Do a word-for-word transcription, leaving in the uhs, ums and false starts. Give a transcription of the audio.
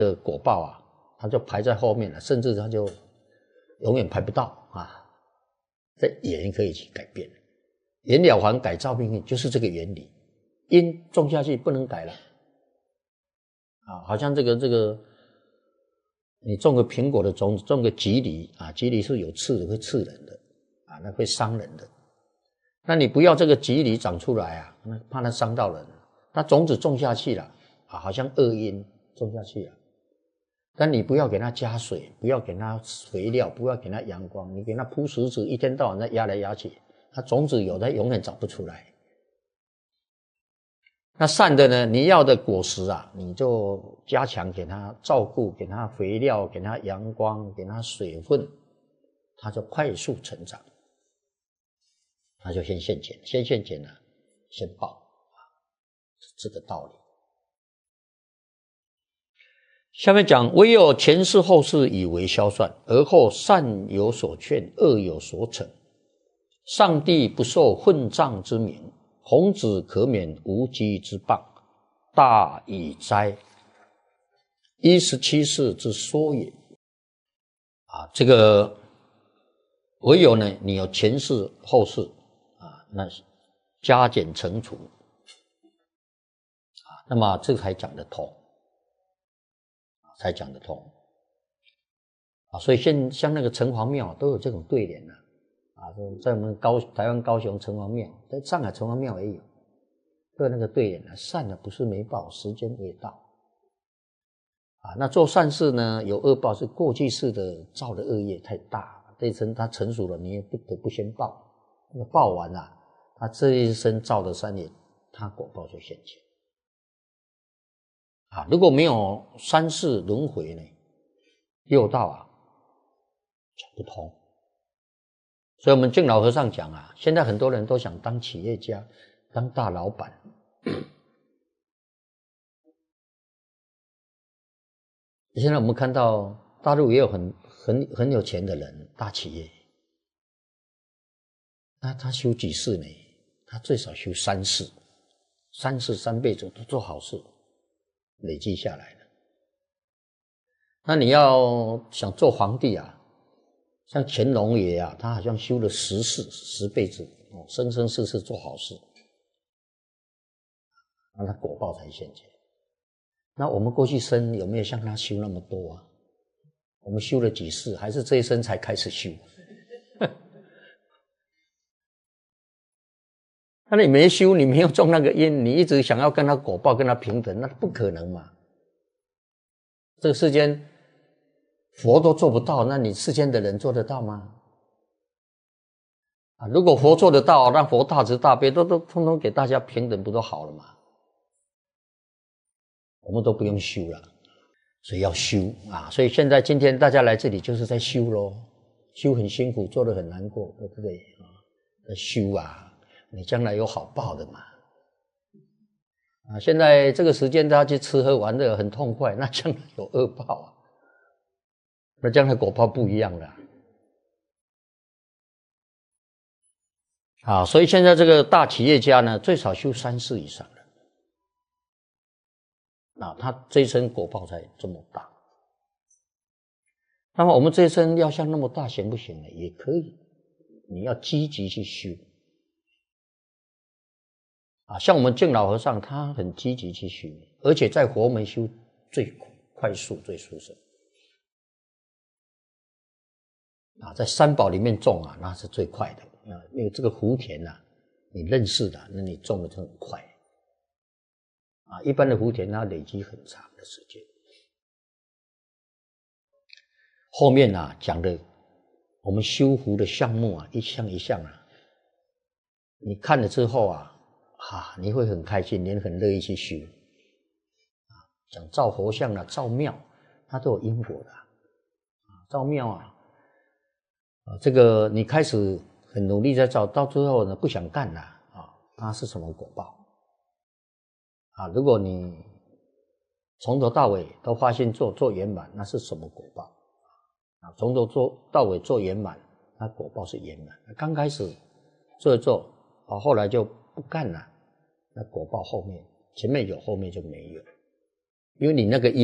的果报啊，它就排在后面了，甚至它就永远排不到啊。这缘可以去改变，缘了凡改造命运，就是这个原理。因种下去不能改了啊，好像这个这个，你种个苹果的种子，种个棘藜啊，棘藜是有刺的，会刺人的啊，那会伤人的。那你不要这个棘藜长出来啊，那怕它伤到人。那种子种下去了啊，好像恶因种下去了，但你不要给它加水，不要给它肥料，不要给它阳光，你给它铺石子，一天到晚在压来压去，它种子有的永远长不出来。那善的呢，你要的果实啊，你就加强给它照顾，给它肥料，给它阳光，给它水分，它就快速成长。那就先现前，先现前呢，先报啊，是这个道理。下面讲，唯有前世后世以为消算，而后善有所劝，恶有所惩。上帝不受混账之名，孔子可免无稽之谤，大以哉！一十七世之说也。啊，这个唯有呢，你有前世后世啊，那加减乘除啊，那么这才讲得通，才讲得通啊。所以现像那个城隍庙都有这种对联啊。啊，在我们高台湾高雄城隍庙，在上海城隍庙也有，都有那个对联啊，善的不是没报，时间未到。啊，那做善事呢，有恶报，是过去世的造的恶业太大，这一生它成熟了，你也不得不先报。那个报完啊，他这一生造的善业，他果报就现前。啊，如果没有三世轮回呢，六道啊讲不通。所以我们敬老和尚讲啊，现在很多人都想当企业家，当大老板。现在我们看到大陆也有很很很有钱的人，大企业，那他修几世呢？他最少修三世，三世三辈子都做好事，累积下来了。那你要想做皇帝啊，像乾隆爷啊，他好像修了十世十辈子，哦，生生世世做好事，那他果报才现前。那我们过去生有没有像他修那么多啊？我们修了几世，还是这一生才开始修？那你没修，你没有种那个因，你一直想要跟他果报跟他平等，那不可能嘛。这个世间佛都做不到，那你世间的人做得到吗？啊，如果佛做得到，让佛大慈大悲都都通通给大家平等，不都好了吗？我们都不用修了，所以要修啊！所以现在今天大家来这里就是在修咯，修很辛苦，做得很难过，对不对啊？修啊，你将来有好报的嘛！啊，现在这个时间大家去吃喝玩乐很痛快，那将来有恶报啊，那将来果报不一样了。啊，所以现在这个大企业家呢，最少修三世以上的。啊，他这一生果报才这么大。那么我们这一生要像那么大行不行呢？也可以，你要积极去修。啊，像我们敬老和尚，他很积极去修，而且在佛门修最快速、最殊胜。啊，在三宝里面种啊，那是最快的啊，因为这个福田啊，你认识的，那你种的就很快。啊，一般的福田它累积很长的时间。后面啊讲的我们修福的项目啊，一项一项啊，你看了之后啊，啊，你会很开心，你很乐意去修。啊，讲造佛像啊，造庙，它都有因果的。啊，造庙啊，啊，这个你开始很努力在造，到最后呢不想干了啊，它是什么果报？啊，如果你从头到尾都发心做做圆满，那是什么果报？啊，从头做到尾做圆满，那果报是圆满。刚开始做一做，啊，后来就不干了，那果报后面前面有，后面就没有，因为你那个因。